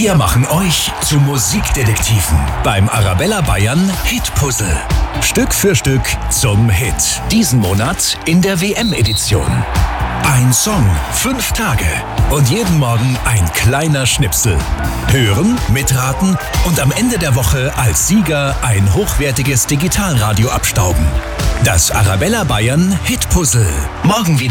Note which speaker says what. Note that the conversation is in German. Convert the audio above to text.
Speaker 1: Wir machen euch zu Musikdetektiven beim Arabella Bayern Hitpuzzle. Stück für Stück zum Hit. Diesen Monat in der WM-Edition. Ein Song, 5 Tage und jeden Morgen ein kleiner Schnipsel. Hören, mitraten und am Ende der Woche als Sieger ein hochwertiges Digitalradio abstauben. Das Arabella Bayern Hitpuzzle. Morgen wieder.